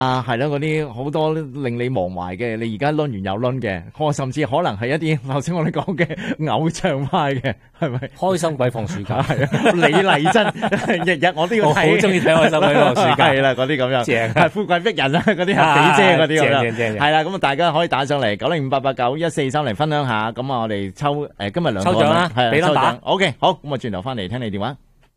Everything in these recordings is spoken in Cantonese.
係啦，嗰啲好多令你忘懷嘅，你而家掄完又掄嘅，甚至可能係一啲頭先我哋講嘅偶像派嘅，係咪？ 開心鬼放暑假係啊，李麗珍日日我都要睇， 我好中意睇開心鬼放暑假， 係啦，嗰啲咁樣， 正係富貴逼人啦，嗰啲係比姐嗰啲咁樣， 正係啦，咁啊大家可以打上嚟9058891430分享下，咁啊我哋抽今日兩個抽獎啦，俾抽 number。 OK， 好，咁啊轉頭翻嚟聽你電話。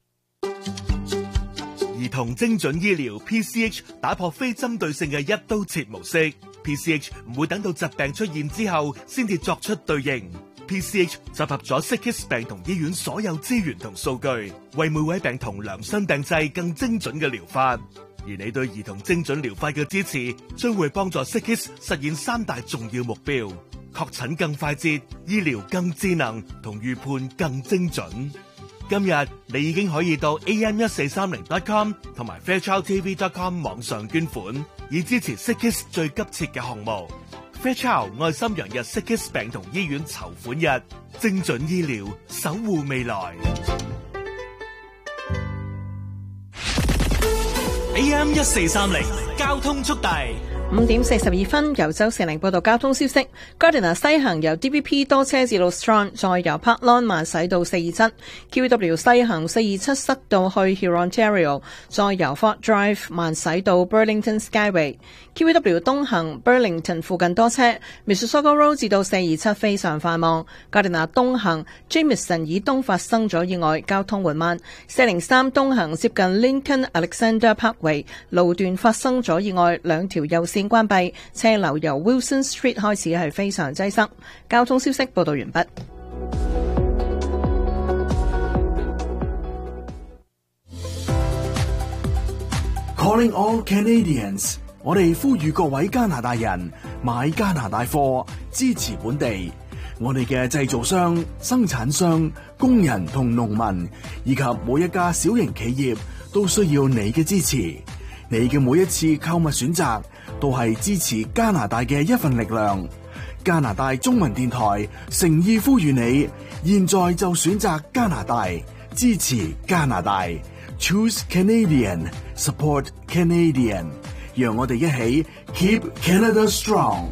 兒童精準醫療 PCH 打破非針對性嘅一刀切模式 ，PCH 唔會等到疾病出現之後先至作出對應。PCH 集合咗 SickKids 病童醫院所有資源同數據，為每位病童量身訂製更精準嘅療法。而你對兒童精準療法嘅支持，將會幫助 SickKids 實現3大重要目標：確診更快捷、醫療更智能同預判更精準。今日你已經可以到 am1430.com 同埋 fairchildtv.com 網上捐款，以支持 SickKids 最急切嘅項目。Fairchild 愛心洋溢 SickKids 病童醫院籌款日，精準醫療守護未來。AM1430交通速遞。 5點42分，由周四玲報道交通消息。Gardiner 西行由 DVP 多車至到 Strong， 再由 Parkland 慢駛到427。QEW 西行427塞到去 Hurontario， 再由 Fort Drive 慢駛到 Burlington Skyway。QEW 東行 Burlington 附近多車 ，Mississauga Road 至到427非常繁忙。Gardiner 東行 Jameson 以東發生咗意外，交通緩慢。403東行接近 Lincoln Alexander Parkway 路段發生咗意外，兩條右線關閉，車流由 Wilson Street 開始係非常擠塞。交通消息報道完畢。 Calling all Canadians， 我哋呼籲各位加拿大人買加拿大貨，支持本地。我哋嘅製造商、生產商、工人同農民，以及每一家小型企業都需要你嘅支持。你嘅每一次購物選擇都係支持加拿大嘅一份力量。加拿大中文電台誠意呼籲你，現在就選擇加拿大，支持加拿大。Choose Canadian, support Canadian。讓我哋一起 Keep Canada Strong。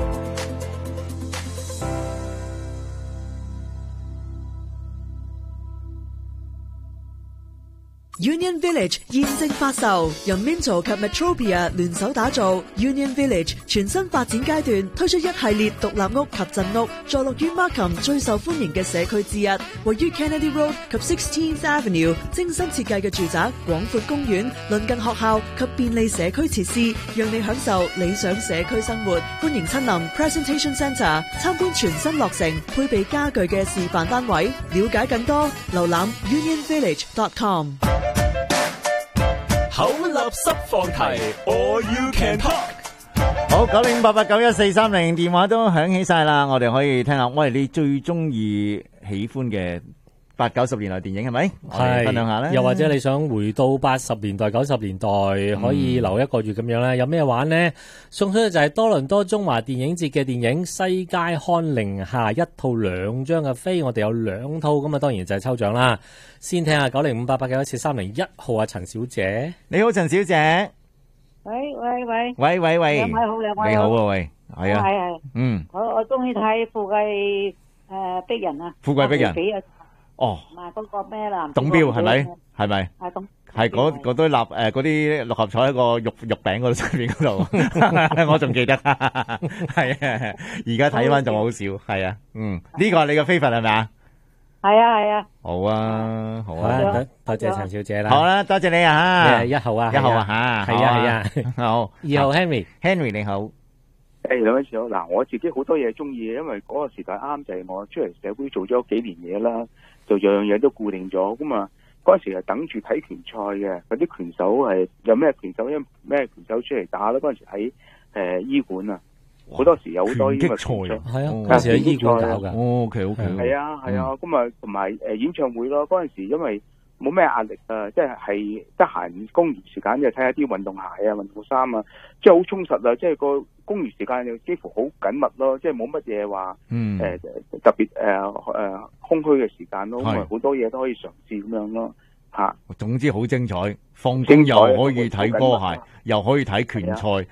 Union Village 現正發售，由 Minto 及 Metropia 聯手打造 Union Village 全新發展階段，推出一系列獨立屋及鎮屋，坐落於 Markham 最受歡迎嘅社區之一，位於 Kennedy Road 及 16th Avenue， 精心設計嘅住宅，廣闊公園，鄰近學校及便利社區設施，讓你享受理想社區生活。歡迎親臨 Presentation Centre 參觀全新落成配備家具嘅示範單位，了解更多，瀏覽 unionvillage.com。 口立濕放題 ，All You Can Talk。 好，9058911430電話都響起晒啦，我哋可以聽下。喂，你最中意喜歡嘅80、90年代電影係咪？係，分享下咧。 又或者你想回到80年代、90年代，可以留一個月咁樣咧？有咩玩呢？送出嘅就係多倫多中華電影節嘅電影《西街看寧夏》一套2張嘅飛，我哋有2套咁啊，當然就係抽獎啦。先聽下9058891430號啊，陳小姐， 你好，陳小姐。 喂， 喂， 兩位好， 你好啊，喂，係啊， 係，我中意睇富貴逼人啊， 富貴逼人，哦， 唔係嗰個咩啦， 董標係咪？係咪？係嗰堆嗰啲六合彩喺個肉餅嗰度上面嗰度，我仲記得，係啊，而家睇翻仲好笑，係啊，呢個係你嘅飛佛係咪啊？ 係啊， 好啊， 多謝陳小姐啦， 好啦，多謝你啊 ，1號啊， 吓，係啊，好 ，2號 Henry 你好， 兩位好，嗱，我自己好多嘢中意嘅，因為嗰個時代啱就係我出嚟社會做咗幾年嘢啦，就樣樣嘢都固定咗，咁啊嗰陣時係等住睇拳賽嘅，嗰啲拳手係有咩拳手出嚟打啦，嗰陣時喺醫館啊。好多時有好多呢個賽， 係啊，嗰時喺醫館搞噶。 OK， 係啊，咁啊同埋演唱會咯。嗰陣時因為冇咩壓力啊，即係得閒公餘時間就睇下啲運動鞋啊、運動衫啊，即係好充實啊。即係個公餘時間就幾乎好緊密咯，即係冇乜嘢話特別空虛嘅時間咯。咁啊好多嘢都可以嘗試咁樣咯。 嚇。 總之好精彩，放工又可以睇波鞋，又可以睇拳賽，